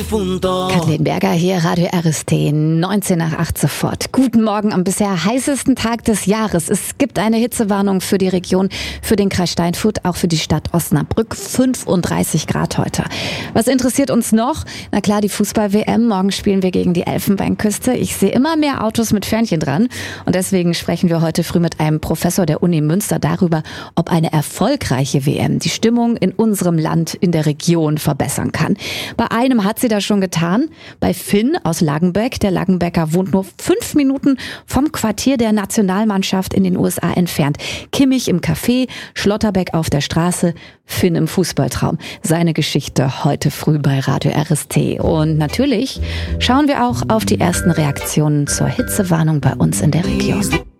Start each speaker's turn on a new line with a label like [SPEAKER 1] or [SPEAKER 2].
[SPEAKER 1] Kathleen Berger hier, Radio RST, 19 nach 8 sofort. Guten Morgen am bisher heißesten Tag des Jahres. Es gibt eine Hitzewarnung für die Region, für den Kreis Steinfurt, auch für die Stadt Osnabrück. 35 Grad heute. Was interessiert uns noch? Na klar, die Fußball-WM. Morgen spielen wir gegen die Elfenbeinküste. Ich sehe immer mehr Autos mit Fähnchen dran. Und deswegen sprechen wir heute früh mit einem Professor der Uni Münster darüber, ob eine erfolgreiche WM die Stimmung in unserem Land, in der Region verbessern kann. Bei einem hat sie das schon getan, bei Finn aus Langenbeck. Der Langenbecker wohnt nur 5 Minuten vom Quartier der Nationalmannschaft in den USA entfernt. Kimmich im Café, Schlotterbeck auf der Straße, Finn im Fußballtraum. Seine Geschichte heute früh bei Radio RST. Und natürlich schauen wir auch auf die ersten Reaktionen zur Hitzewarnung bei uns in der Region.